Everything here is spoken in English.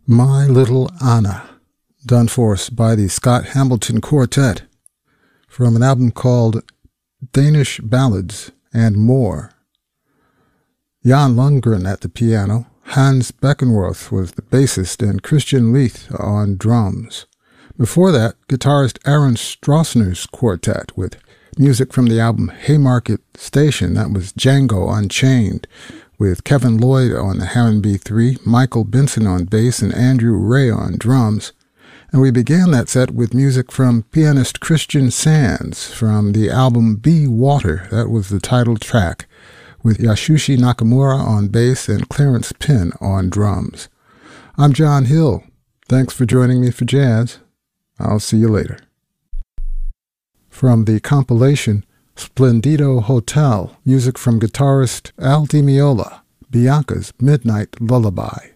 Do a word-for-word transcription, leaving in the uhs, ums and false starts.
My Little Anna, done for us by the Scott Hamilton Quartet, from an album called Danish Ballads and More. Jan Lundgren at the piano, Hans Beckenworth was the bassist, and Christian Leith on drums. Before that, guitarist Aaron Stroessner's quartet with music from the album Haymarket Station. That was Django Unchained, with Kevin Lloyd on the Hammond B three, Michael Benson on bass, and Andrew Ray on drums. And we began that set with music from pianist Christian Sands from the album Be Water. That was the title track, with Yasushi Nakamura on bass and Clarence Penn on drums. I'm John Hill. Thanks for joining me for jazz. I'll see you later. From the compilation Splendido Hotel, music from guitarist Al Di Meola, Bianca's Midnight Lullaby.